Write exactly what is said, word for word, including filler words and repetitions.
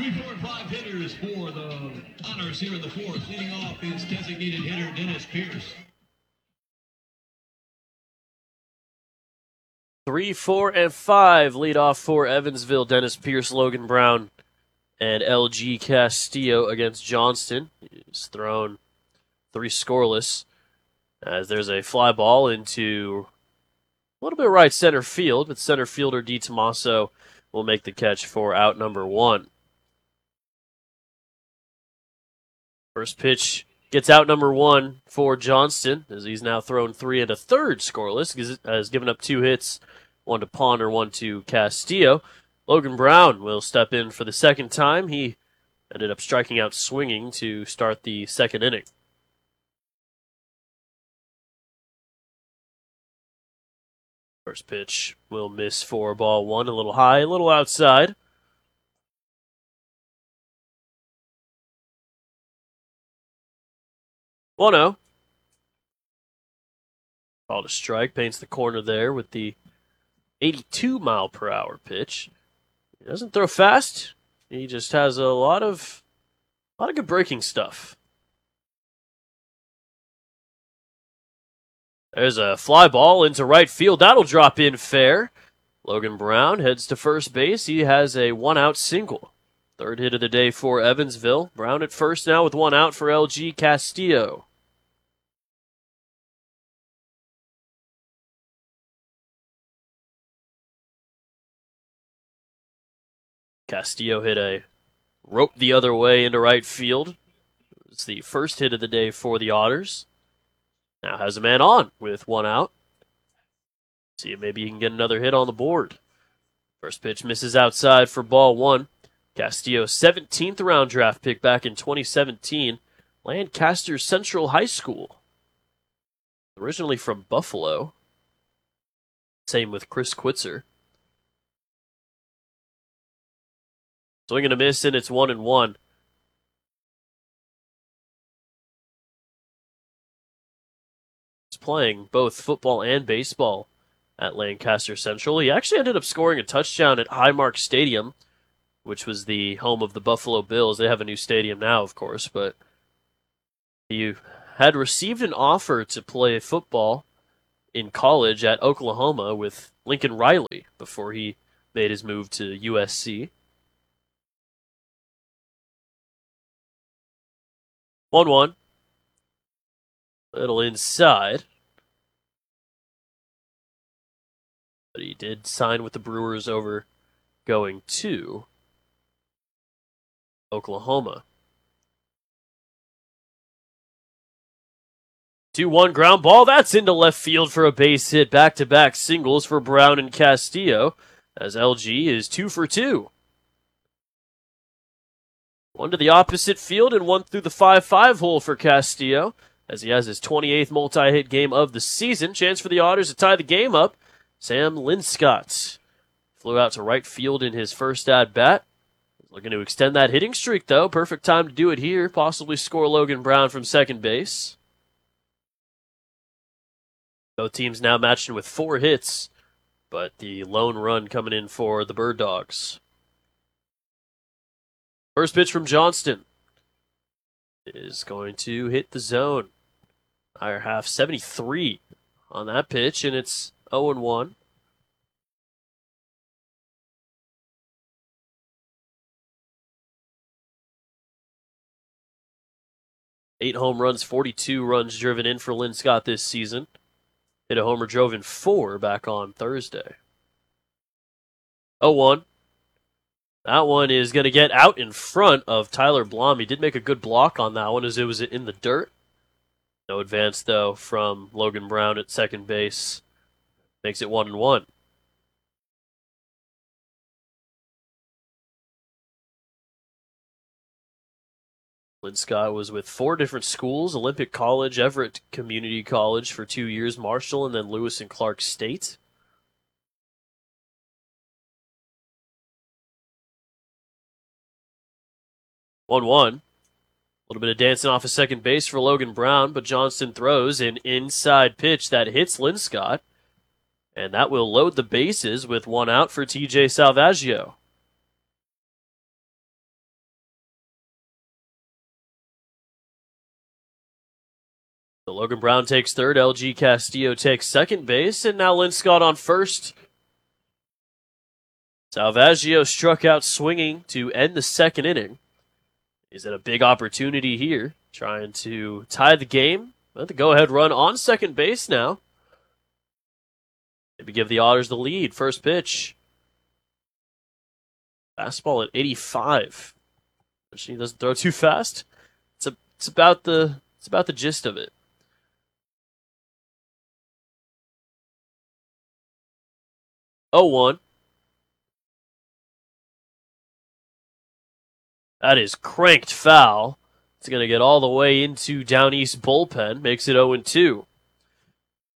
three, four, and five hitters for the honors here in the fourth. Leading off is designated hitter Dennis Pierce. Three, four, and five lead off for Evansville. Dennis Pierce, Logan Brown, and L G Castillo against Johnston. He's thrown three scoreless as there's a fly ball into a little bit of right center field, but center fielder D. Tomaso will make the catch for out number one. First pitch gets out number one for Johnston, as he's now thrown three and a third scoreless, has given up two hits, one to Ponder, one to Castillo. Logan Brown will step in for the second time. He ended up striking out swinging to start the second inning. First pitch will miss for ball one, a little high, a little outside. one oh. Called a strike, paints the corner there with the eighty-two mile per hour pitch. He doesn't throw fast. He just has a lot of, a lot of good breaking stuff. There's a fly ball into right field. That'll drop in fair. Logan Brown heads to first base. He has a one-out single. Third hit of the day for Evansville. Brown at first now with one out for L G Castillo. Castillo hit a rope the other way into right field. It's the first hit of the day for the Otters. Now has a man on with one out. See if maybe he can get another hit on the board. First pitch misses outside for ball one. Castillo's seventeenth round draft pick back in twenty seventeen. Lancaster Central High School. Originally from Buffalo. Same with Chris Quitzer. Swing and a miss, and it's one and one. He's playing both football and baseball at Lancaster Central. He actually ended up scoring a touchdown at Highmark Stadium, which was the home of the Buffalo Bills. They have a new stadium now, of course, but he had received an offer to play football in college at Oklahoma with Lincoln Riley before he made his move to U S C. one one. Little inside. But he did sign with the Brewers over going to Oklahoma. two one ground ball. That's into left field for a base hit. Back-to-back singles for Brown and Castillo as L G is two for two. One to the opposite field and one through the five five hole for Castillo as he has his twenty-eighth multi-hit game of the season. Chance for the Otters to tie the game up. Sam Linscott flew out to right field in his first at-bat. Looking to extend that hitting streak, though. Perfect time to do it here. Possibly score Logan Brown from second base. Both teams now matching with four hits, but the lone run coming in for the Bird Dogs. First pitch from Johnston is going to hit the zone. Higher half, seventy-three on that pitch, and it's oh and one. Eight home runs, forty-two runs driven in for Linscott this season. Hit a homer, drove in four back on Thursday. oh one. That one is going to get out in front of Tyler Blom. He did make a good block on that one as it was in the dirt. No advance, though, from Logan Brown at second base. Makes it one and one. Linscott was with four different schools: Olympic College, Everett Community College for two years, Marshall, and then Lewis and Clark State. one one. A little bit of dancing off of second base for Logan Brown, but Johnston throws an inside pitch that hits Linscott, and that will load the bases with one out for T J Salvaggio. So Logan Brown takes third, L G Castillo takes second base, and now Lynn Scott on first. Salvaggio struck out swinging to end the second inning. Is it a big opportunity here, trying to tie the game? Let the go-ahead run on second base now. Maybe give the Otters the lead. First pitch. Fastball at eighty-five. She doesn't throw too fast. It's a, it's about the it's about the gist of it. oh one. That is cranked foul. It's going to get all the way into Down East bullpen. Makes it oh and two.